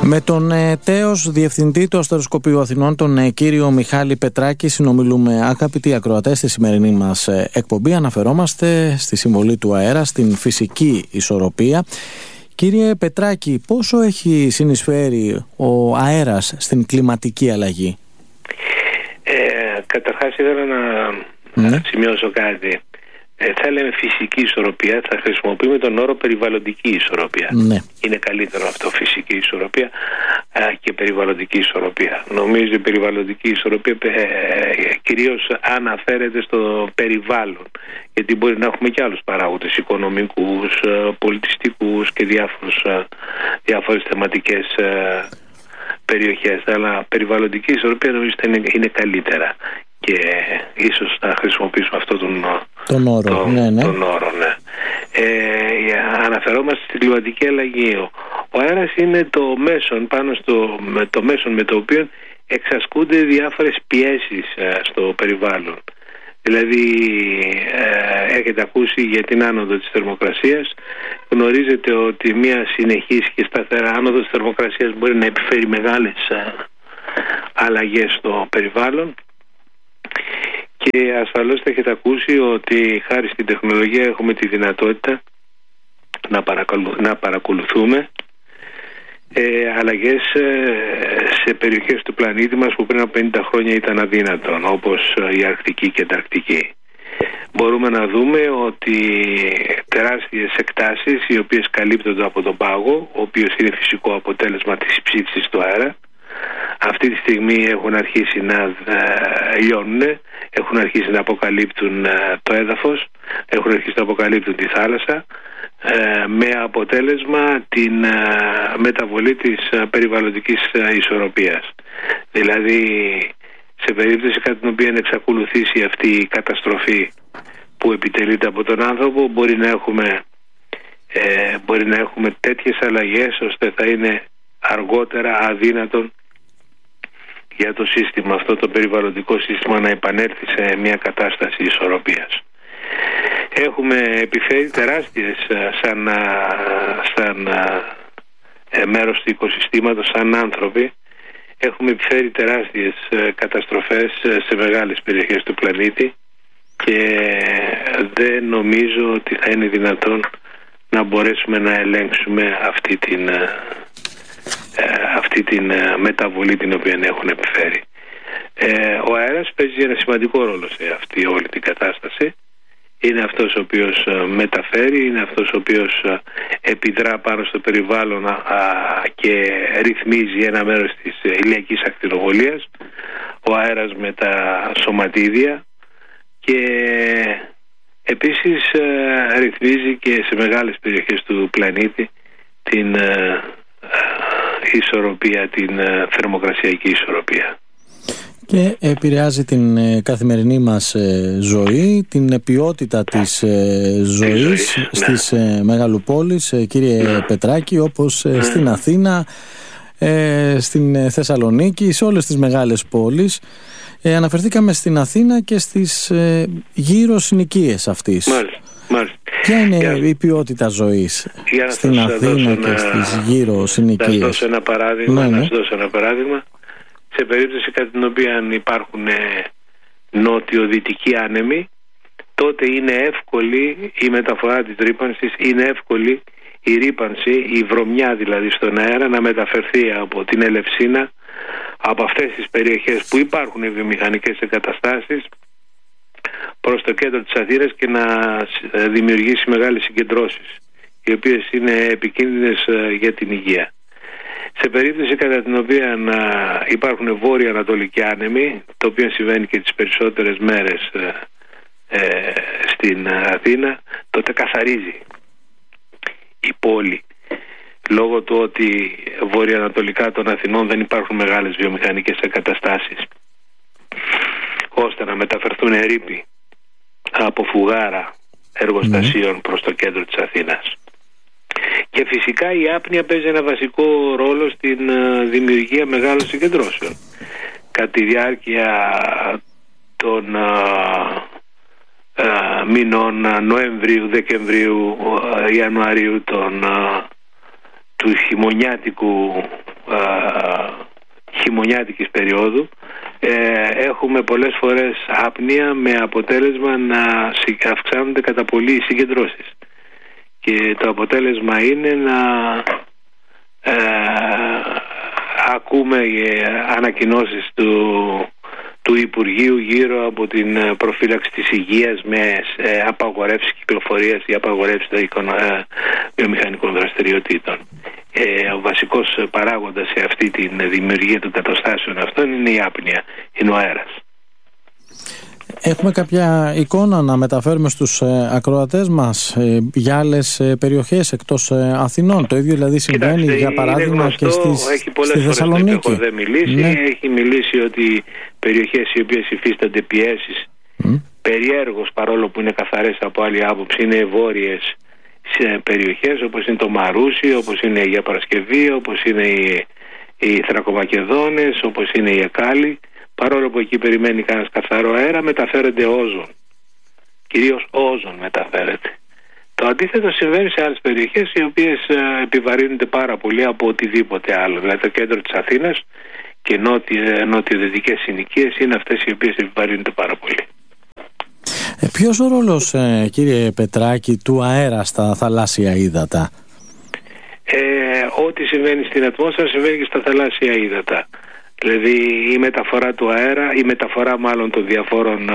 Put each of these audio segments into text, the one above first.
Με τον τέος Διευθυντή του Αστεροσκοπείου Αθηνών, τον κύριο Μιχάλη Πετράκη, συνομιλούμε, αγαπητοί ακροατές, στη σημερινή μας εκπομπή. Αναφερόμαστε στη συμβολή του αέρα στην φυσική ισορροπία. Κύριε Πετράκη, πόσο έχει συνεισφέρει ο αέρας στην κλιματική αλλαγή? Καταρχάς ήθελα να σημειώσω κάτι. Θα λέμε φυσική ισορροπία, θα χρησιμοποιούμε τον όρο περιβαλλοντική ισορροπία. Ναι. Είναι καλύτερο αυτό, φυσική ισορροπία και περιβαλλοντική ισορροπία. Νομίζω η περιβαλλοντική ισορροπία κυρίως αναφέρεται στο περιβάλλον, γιατί μπορεί να έχουμε και άλλους παράγοντες, οικονομικούς, πολιτιστικούς και διάφορες θεματικές περιοχές, αλλά περιβαλλοντική ισορροπία νομίζω είναι καλύτερα και ίσως να χρησιμοποιήσουμε αυτό τον όρο. Αναφερόμαστε στην κλιματική αλλαγή. Ο αέρας είναι το μέσον με το οποίο εξασκούνται διάφορες πιέσεις στο περιβάλλον. Δηλαδή έχετε ακούσει για την άνοδο της θερμοκρασίας. Γνωρίζετε ότι μια συνεχής και σταθερά άνοδο της θερμοκρασίας μπορεί να επιφέρει μεγάλες αλλαγές στο περιβάλλον. Και ασφαλώς θα έχετε ακούσει ότι χάρη στην τεχνολογία έχουμε τη δυνατότητα να παρακολουθούμε αλλαγές σε περιοχές του πλανήτη μας που πριν από 50 χρόνια ήταν αδύνατον, όπως η Αρκτική και η Ανταρκτική. Μπορούμε να δούμε ότι τεράστιες εκτάσεις οι οποίες καλύπτονται από τον πάγο, ο οποίος είναι φυσικό αποτέλεσμα της ψήξης του αέρα, αυτή τη στιγμή έχουν αρχίσει να λιώνουν, έχουν αρχίσει να αποκαλύπτουν το έδαφος, έχουν αρχίσει να αποκαλύπτουν τη θάλασσα, με αποτέλεσμα την μεταβολή της περιβαλλοντικής ισορροπίας. Δηλαδή, σε περίπτωση κατά την οποία εξακολουθήσει αυτή η καταστροφή που επιτελείται από τον άνθρωπο, μπορεί να έχουμε τέτοιες αλλαγές ώστε θα είναι αργότερα αδύνατον για το σύστημα αυτό, το περιβαλλοντικό σύστημα, να επανέλθει σε μια κατάσταση ισορροπίας. Έχουμε επιφέρει τεράστιες σαν μέρος του οικοσυστήματος, σαν άνθρωποι, έχουμε επιφέρει τεράστιες καταστροφές σε μεγάλες περιοχές του πλανήτη και δεν νομίζω ότι θα είναι δυνατόν να μπορέσουμε να ελέγξουμε αυτή την μεταβολή την οποία έχουν επιφέρει. Ο αέρας παίζει ένα σημαντικό ρόλο σε αυτή όλη την κατάσταση. Είναι αυτός ο οποίος μεταφέρει, είναι αυτός ο οποίος επιδρά πάνω στο περιβάλλον και ρυθμίζει ένα μέρος της ηλιακής ακτινοβολίας. Ο αέρας με τα σωματίδια και επίσης ρυθμίζει και σε μεγάλες περιοχές του πλανήτη την ισορροπία, την θερμοκρασιακή ισορροπία. Και επηρεάζει την καθημερινή μας ζωή, την ποιότητα της ζωής στις μεγαλοπόλεις, κύριε Πετράκη, όπως στην Αθήνα, στην Θεσσαλονίκη, σε όλες τις μεγάλες πόλεις. Αναφερθήκαμε στην Αθήνα και στις γύρω συνοικίες αυτής. Μάλιστα. Ποια είναι η ποιότητα ζωής στην Αθήνα και στις γύρω συνοικίες? Να σας δώσω ένα παράδειγμα. Σε περίπτωση κατά την οποία υπάρχουν νότιο-δυτικοί άνεμοι, τότε είναι εύκολη η μεταφορά της ρύπανσης, είναι εύκολη η ρύπανση, η βρωμιά δηλαδή στον αέρα, να μεταφερθεί από την Ελευσίνα, από αυτές τις περιοχές που υπάρχουν βιομηχανικές εγκαταστάσεις, προς το κέντρο της Αθήνας και να δημιουργήσει μεγάλες συγκεντρώσεις, οι οποίες είναι επικίνδυνες για την υγεία. Σε περίπτωση κατά την οποία υπάρχουν βόρειο-ανατολικοί άνεμοι, το οποίο συμβαίνει και τις περισσότερες μέρες στην Αθήνα, τότε καθαρίζει η πόλη, λόγω του ότι βορειοανατολικά των Αθηνών δεν υπάρχουν μεγάλες βιομηχανικές εγκαταστάσεις ώστε να μεταφερθούν ρήποι από φουγάρα εργοστασίων προς το κέντρο της Αθήνας. Και φυσικά η άπνοια παίζει ένα βασικό ρόλο στην δημιουργία μεγάλων συγκεντρώσεων. Κατά τη διάρκεια των μηνών Νοεμβρίου, Δεκεμβρίου, Ιανουαρίου του χειμωνιάτικου χειμωνιάτικης περίοδου, έχουμε πολλές φορές άπνοια με αποτέλεσμα να αυξάνονται κατά πολύ οι συγκεντρώσεις. Και το αποτέλεσμα είναι να ακούμε ανακοινώσεις του Υπουργείου γύρω από την προφύλαξη της υγείας με απαγορεύσεις κυκλοφορίας ή απαγορεύσεις βιομηχανικών δραστηριοτήτων. Ο βασικός παράγοντας σε αυτή τη δημιουργία των καταστάσεων αυτών είναι η άπνοια, είναι ο αέρας. Έχουμε κάποια εικόνα να μεταφέρουμε στους ακροατές μας για άλλες περιοχές εκτός Αθηνών? Το ίδιο δηλαδή συμβαίνει? Κοιτάξτε, για παράδειγμα γνωστό, και στη Θεσσαλονίκη. Έχω δεν μιλήσει, ναι. Έχει μιλήσει ότι περιοχές οι οποίες υφίστανται πιέσεις περιέργως, παρόλο που είναι καθαρές από άλλη άποψη, είναι βόρειες σε περιοχές όπως είναι το Μαρούσι, όπως είναι η Αγία Παρασκευή, όπως είναι οι Θρακομακεδόνες, όπως είναι η Εκάλη. Παρόλο που εκεί περιμένει κανένας καθαρό αέρα, μεταφέρεται όζον. Κυρίως όζον μεταφέρεται. Το αντίθετο συμβαίνει σε άλλες περιοχές οι οποίες επιβαρύνονται πάρα πολύ από οτιδήποτε άλλο. Δηλαδή το κέντρο της Αθήνας και νότιο-δυτικές συνοικίες είναι αυτές οι οποίες επιβαρύνονται πάρα πολύ. Ποιος ο ρόλος, κύριε Πετράκη, του αέρα στα θαλάσσια ύδατα? Ό,τι συμβαίνει στην ατμόσφαιρα συμβαίνει και στα θαλάσσια ύδατα. Δηλαδή η μεταφορά του αέρα, η μεταφορά μάλλον των διαφόρων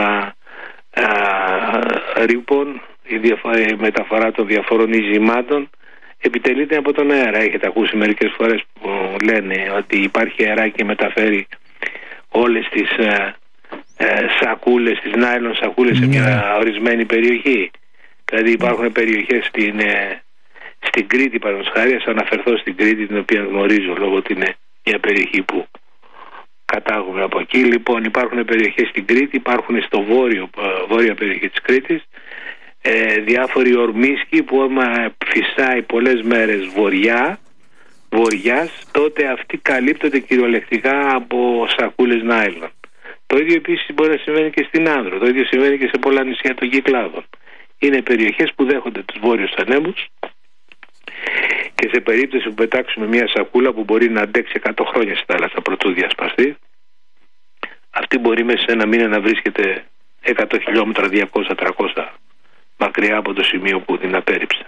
ρήπων, η μεταφορά των διαφόρων ειζημάτων επιτελείται από τον αέρα. Έχετε ακούσει μερικές φορές που λένε ότι υπάρχει αεράκι και μεταφέρει όλες τις σακούλες, τις νάιλον σακούλες σε μια ορισμένη περιοχή. Δηλαδή υπάρχουν περιοχές στην Κρήτη, παραδείγματος χάρη, ας αναφερθώ στην Κρήτη, την οποία γνωρίζω λόγω ότι είναι μια περιοχή που κατάγομαι από εκεί. Λοιπόν, υπάρχουν περιοχές στην Κρήτη, υπάρχουν στο βόρεια περιοχή της Κρήτης διάφοροι ορμίσκοι που άμα φυσάει πολλές μέρες βοριάς, τότε αυτοί καλύπτονται κυριολεκτικά από σακούλες νάιλον. Το ίδιο επίσης μπορεί να συμβαίνει και στην Άνδρο, το ίδιο συμβαίνει και σε πολλά νησιά των Κυκλάδων. Είναι περιοχές που δέχονται τους βόρειους ανέμους και σε περίπτωση που πετάξουμε μια σακούλα που μπορεί να αντέξει 100 χρόνια στη θάλασσα προτού διασπαστεί, αυτή μπορεί μέσα σε ένα μήνα να βρίσκεται 100 χιλιόμετρα, 200-300 μακριά από το σημείο που την απέρριψε.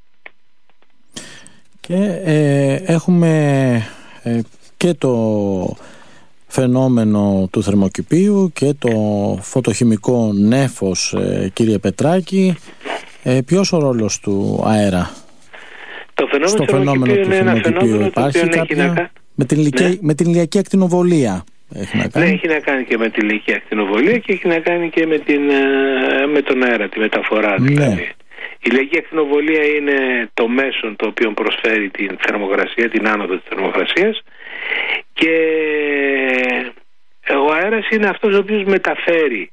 Και έχουμε και το φαινόμενο του θερμοκηπίου και το φωτοχημικό νέφος, κύριε Πετράκη. Ποιος ο ρόλος του αέρα? Το φαινόμενο του θερμοκηπίου υπάρχει κάποια με την ηλιακή ακτινοβολία? Έχει να κάνει και με την ηλιακή ακτινοβολία και έχει να κάνει και με τον αέρα, τη μεταφορά δηλαδή. Η ηλιακή ακτινοβολία είναι το μέσον το οποίο προσφέρει την θερμοκρασία, την άνοδο της θερμοκρασίας, και ο αέρας είναι αυτός ο οποίος μεταφέρει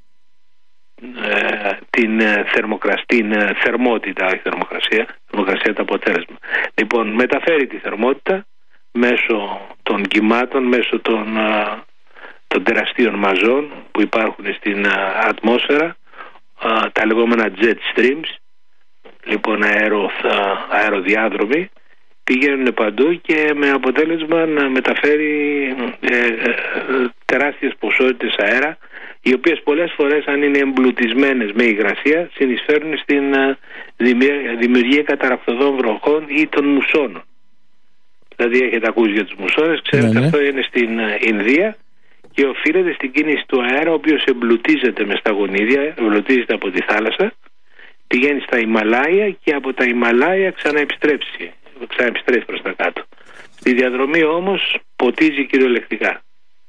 την θερμότητα, όχι θερμοκρασία το αποτέλεσμα. Λοιπόν, μεταφέρει τη θερμότητα μέσω των κυμάτων, μέσω των τεραστίων μαζών που υπάρχουν στην ατμόσφαιρα, τα λεγόμενα jet streams, λοιπόν αεροδιάδρομοι, πηγαίνουν παντού και με αποτέλεσμα να μεταφέρει τεράστιες ποσότητες αέρα, οι οποίες πολλές φορές, αν είναι εμπλουτισμένες με υγρασία, συνεισφέρουν στην δημιουργία καταρρακτωδών βροχών ή των μουσώνων. Δηλαδή έχετε ακούσει για τους μουσώνες, ξέρετε, αυτό είναι στην Ινδία και οφείλεται στην κίνηση του αέρα, ο οποίος εμπλουτίζεται με σταγονίδια, εμπλουτίζεται από τη θάλασσα, πηγαίνει στα Ιμαλάια και από τα Ιμαλάια ξαναεπιστρέφει προς τα κάτω. Στη διαδρομή όμως ποτίζει κυριολεκτικά.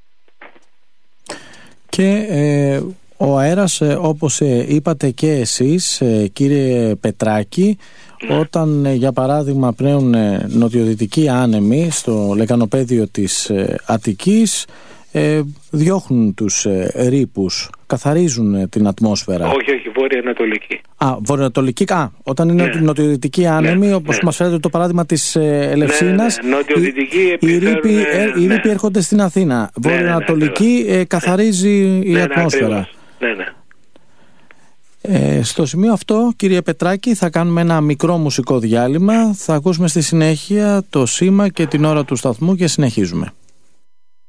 Και ο αέρας, όπως είπατε και εσείς, κύριε Πετράκη, όταν για παράδειγμα πνέουν νοτιοδυτικοί άνεμοι στο λεκανοπέδιο της Αττικής, διώχνουν τους ρήπους, καθαρίζουν την ατμόσφαιρα. Όχι, βόρειο-ανατολική. Βορειοανατολική. Όταν είναι νοτιοδυτική άνεμη, όπως μας φέρετε το παράδειγμα της Ελευσίνας, οι ρήποι έρχονται στην Αθήνα. Βορειοανατολική καθαρίζει η ατμόσφαιρα. Στο σημείο αυτό, κύριε Πετράκη, θα κάνουμε ένα μικρό μουσικό διάλειμμα. Θα ακούσουμε στη συνέχεια το σήμα και την ώρα του σταθμού και συνεχίζουμε.